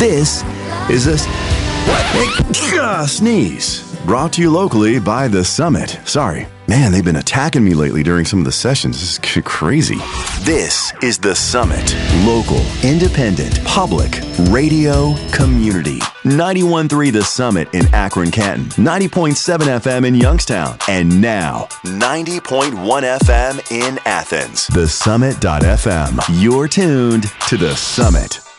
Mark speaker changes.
Speaker 1: This is a sneeze. Brought to you locally by The Summit. Sorry. Man, they've been attacking me lately during some of the sessions. This is crazy. This is The Summit. Local, independent, public, radio, community. 91.3 The Summit in Akron, Canton. 90.7 FM in Youngstown. And now, 90.1 FM in Athens. TheSummit.fm. You're tuned to The Summit.